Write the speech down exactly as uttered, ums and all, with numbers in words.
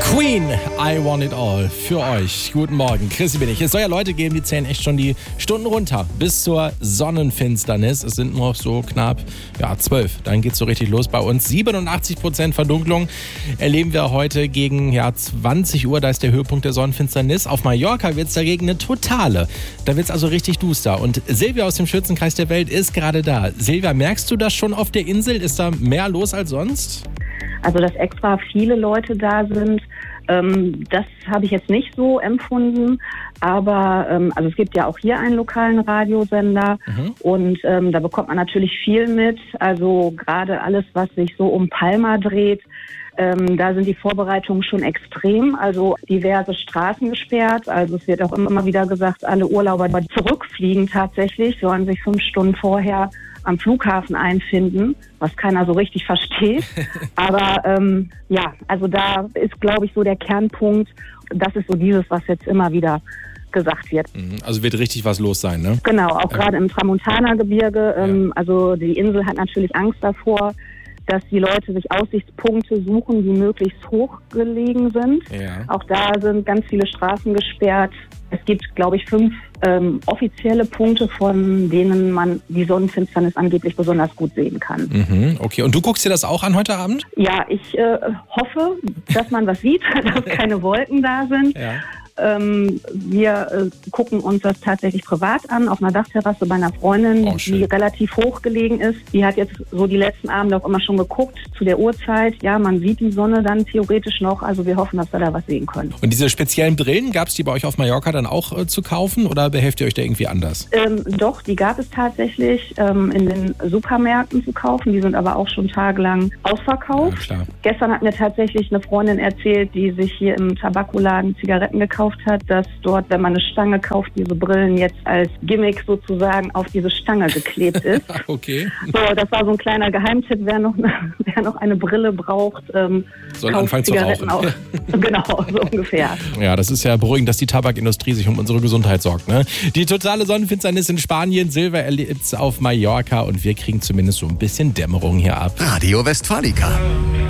Queen, I Want It All für euch. Guten Morgen, Chrissy bin ich. Es soll ja Leute geben, die zählen echt schon die Stunden runter bis zur Sonnenfinsternis. Es sind noch so knapp ja, zwölf. Dann geht's so richtig los bei uns. siebenundachtzig Prozent Verdunklung erleben wir heute gegen ja, zwanzig Uhr. Da ist der Höhepunkt der Sonnenfinsternis. Auf Mallorca wird's dagegen eine totale. Da wird's also richtig duster. Und Silvia aus dem Schützenkreis der Welt ist gerade da. Silvia, merkst du das schon auf der Insel? Ist da mehr los als sonst? Also, dass extra viele Leute da sind, ähm, das habe ich jetzt nicht so empfunden. Aber ähm, also es gibt ja auch hier einen lokalen Radiosender mhm. und ähm, da bekommt man natürlich viel mit. Also gerade alles, was sich so um Palma dreht, ähm, da sind die Vorbereitungen schon extrem. Also diverse Straßen gesperrt. Also es wird auch immer wieder gesagt, alle Urlauber, die zurückfliegen tatsächlich, sollen sich fünf Stunden vorher am Flughafen einfinden, was keiner so richtig versteht. Aber ähm, ja, also da ist, glaube ich, so der Kernpunkt. Das ist so dieses, was jetzt immer wieder gesagt wird. Also wird richtig was los sein, ne? Genau, auch gerade im Tramontana-Gebirge. Ähm, ja. Also die Insel hat natürlich Angst davor, dass die Leute sich Aussichtspunkte suchen, die möglichst hoch gelegen sind. Ja. Auch da sind ganz viele Straßen gesperrt. Es gibt, glaube ich, fünf ähm, offizielle Punkte, von denen man die Sonnenfinsternis angeblich besonders gut sehen kann. Mhm, okay, und du guckst dir das auch an heute Abend? Ja, ich äh, hoffe, dass man was sieht, dass keine Wolken da sind. Ja. Ähm, wir äh, gucken uns das tatsächlich privat an, auf einer Dachterrasse bei einer Freundin, oh, die relativ hoch gelegen ist. Die hat jetzt so die letzten Abende auch immer schon geguckt zu der Uhrzeit. Ja, man sieht die Sonne dann theoretisch noch. Also wir hoffen, dass wir da was sehen können. Und diese speziellen Brillen, gab es die bei euch auf Mallorca dann auch äh, zu kaufen oder behelft ihr euch da irgendwie anders? Ähm, doch, die gab es tatsächlich ähm, in den Supermärkten zu kaufen. Die sind aber auch schon tagelang ausverkauft. Ja, klar. Gestern hat mir tatsächlich eine Freundin erzählt, die sich hier im Tabakoladen Zigaretten gekauft hat, dass dort, wenn man eine Stange kauft, diese Brillen jetzt als Gimmick sozusagen auf diese Stange geklebt ist. Okay. So, das war so ein kleiner Geheimtipp, wer noch eine, wer noch eine Brille braucht, ähm, soll anfangen zu rauchen. Auch. Genau, so ungefähr. Ja, das ist ja beruhigend, dass die Tabakindustrie sich um unsere Gesundheit sorgt, ne? Die totale Sonnenfinsternis in Spanien, Silvia erlebt's auf Mallorca und wir kriegen zumindest so ein bisschen Dämmerung hier ab. Radio Westfalica.